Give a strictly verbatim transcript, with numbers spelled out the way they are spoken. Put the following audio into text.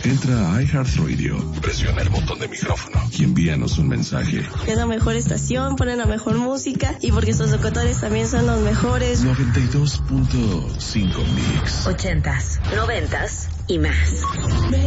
Entra a iHeartRadio, presiona el botón de micrófono y envíanos un mensaje. Es la mejor estación, ponen la mejor música y porque sus locutores también son los mejores. noventa y dos punto cinco Mix. Ochentas, noventas y más.